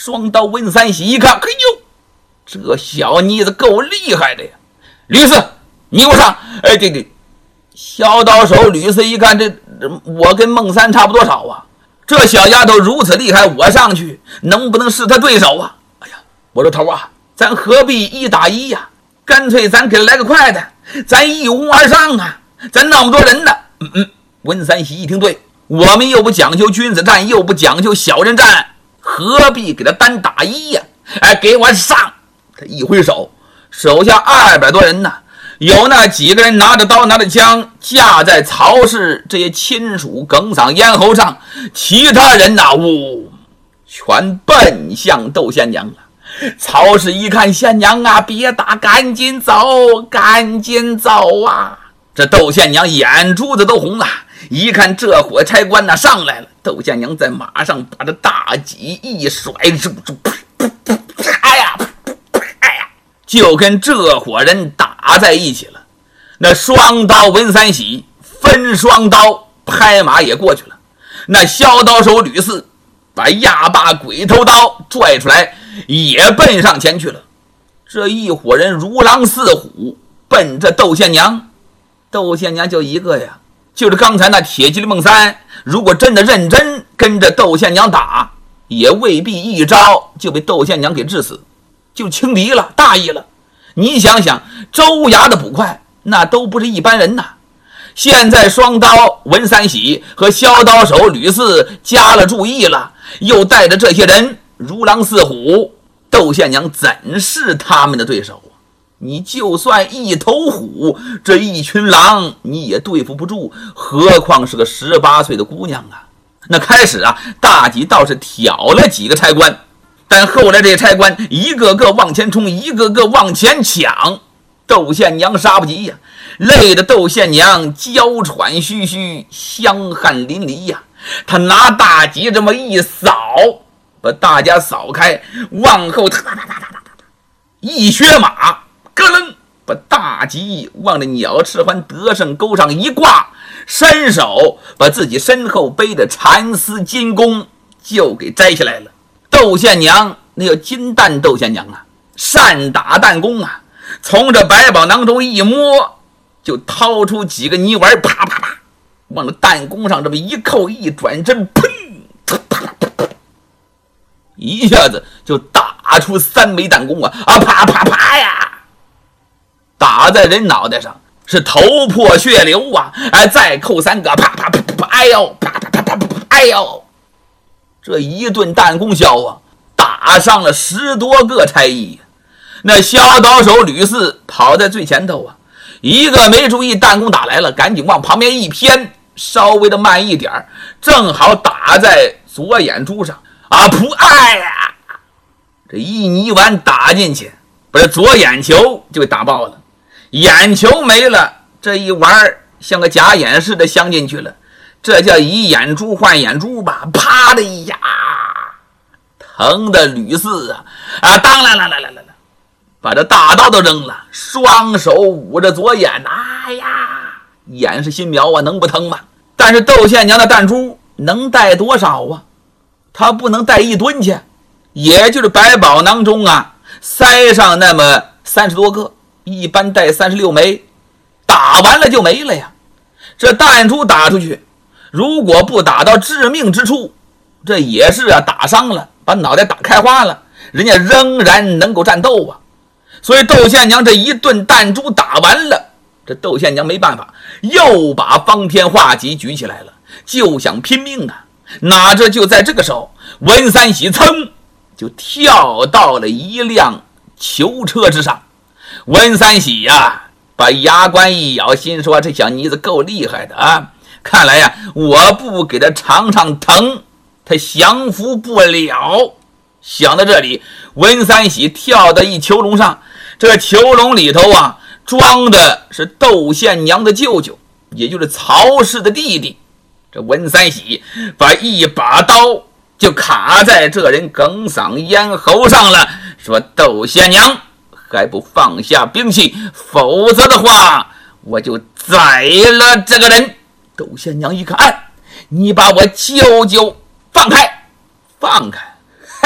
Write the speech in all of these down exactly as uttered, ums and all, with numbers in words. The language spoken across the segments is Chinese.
双刀文三喜一看，嘿呦，这小妮子够厉害的呀！吕四，你给我上！哎，对对，小刀手吕四一看，这我跟孟三差不多少啊，这小丫头如此厉害，我上去能不能是她对手啊？哎呀，我说头啊，咱何必一打一呀、啊？干脆咱给来个快的，咱一拥而上啊！咱那么多人呢。嗯嗯，文三喜一听，对，我们又不讲究君子战，又不讲究小人战，何必给他单打一呀、啊？哎，给我上！他一挥手，手下二百多人呢，有那几个人拿着刀拿着枪架在曹氏这些亲属耿嗓咽喉上，其他人呐，呜，全奔向窦县娘了。曹氏一看，县娘啊，别打，赶紧走，赶紧走啊！这窦县娘眼珠子都红了，一看这伙差官呐上来了，窦县娘在马上把这大戟一甩，哎呀，哎呀，就跟这伙人打在一起了。那双刀文三喜分双刀拍马也过去了，那削刀手吕四把压把鬼头刀拽出来，也奔上前去了。这一伙人如狼似虎，奔着窦县娘。窦县娘就一个呀，就是刚才那铁骑的孟三，如果真的认真跟着窦县娘打，也未必一招就被窦县娘给致死，就轻敌了，大意了。你想想，州衙的捕快那都不是一般人呐。现在双刀文三喜和削刀手吕四加了注意了，又带着这些人如狼似虎，窦县娘怎是他们的对手啊？你就算一头虎，这一群狼你也对付不住，何况是个十八岁的姑娘啊！那开始啊，大戟倒是挑了几个差官，但后来这些差官一个个往前冲，一个个往前抢，窦县娘杀不及呀、啊，累得窦县娘娇喘吁吁，香汗淋漓呀、啊。他拿大戟这么一扫，把大家扫开，往后踏踏踏踏踏踏，一靴马，咯楞，把大戟往这鸟翅环得胜钩上一挂，伸手把自己身后背着蚕丝金弓就给摘下来了。窦县娘那叫金蛋窦县娘啊，善打弹弓啊，从这百宝囊中一摸，就掏出几个泥丸，啪啪啪往这弹弓上这么一扣，一转身，砰，啪啪啪，一下子就打出三枚弹弓啊啊，啪啪啪呀！打在人脑袋上是头破血流啊！哎，再扣三个，啪啪啪啪，哎呦，啪啪啪啪啪，哎呦！这一顿弹弓削啊，打伤了十多个差役。那削刀手吕四跑在最前头啊，一个没注意弹弓打来了，赶紧往旁边一偏，稍微的慢一点，正好打在左眼珠上啊！噗，哎呀！这一泥丸打进去，把这左眼球就给打爆了。眼球没了，这一丸像个假眼似的镶进去了，这叫以眼珠换眼珠吧！啪的一下，疼的吕四啊啊！当来来来来来来，把这大刀都扔了，双手捂着左眼，哎呀，眼是心苗啊，能不疼吗？但是窦县娘的弹珠能带多少啊？他不能带一吨去，也就是百宝囊中啊，塞上那么三十多个。一般带三十六枚，打完了就没了呀。这弹珠打出去，如果不打到致命之处，这也是啊打伤了，把脑袋打开花了，人家仍然能够战斗啊。所以窦县娘这一顿弹珠打完了，这窦县娘没办法，又把方天画戟举起来了，就想拼命啊。哪知就在这个时候，文三喜噌就跳到了一辆囚车之上。文三喜呀、啊，把牙关一咬，心说这小妮子够厉害的啊！看来呀，我不给她尝尝疼，她降服不了。想到这里，文三喜跳到一囚笼上，这囚笼里头啊，装的是窦县娘的舅舅，也就是曹氏的弟弟。这文三喜把一把刀就卡在这人耿嗓咽喉上了，说：“窦县娘，还不放下兵器，否则的话我就宰了这个人。”窦县娘一看，哎，你把我舅舅放开，放开，嘿嘿，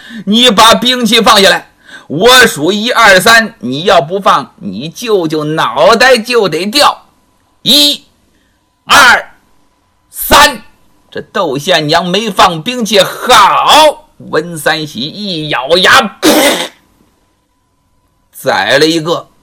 你把兵器放下来，我数一二三，你要不放，你舅舅脑袋就得掉。一、二、三。这窦宪娘没放兵器，好！文三喜一咬牙，再了一个。